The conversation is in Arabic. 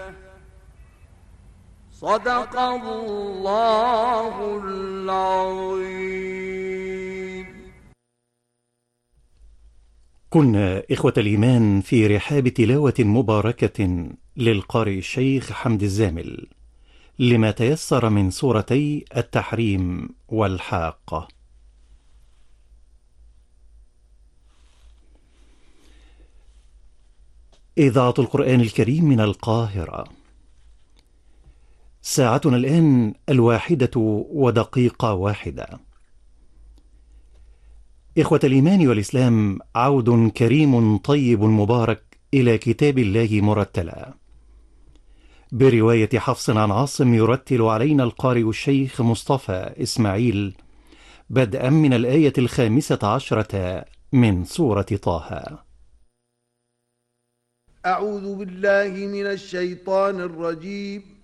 صدق الله العظيم. كنا إخوة الإيمان في رحاب تلاوة مباركة للقارئ الشيخ حمد الزامل لما تيسر من سورتي التحريم والحاقة. إذاعة القرآن الكريم من القاهرة. ساعتنا الآن 1:01. إخوة الإيمان والإسلام، عود كريم طيب مبارك إلى كتاب الله مرتلا برواية حفص عن عاصم. يرتل علينا القارئ الشيخ مصطفى إسماعيل بدءا من الآية 15 من سورة طه. أعوذ بالله من الشيطان الرجيم.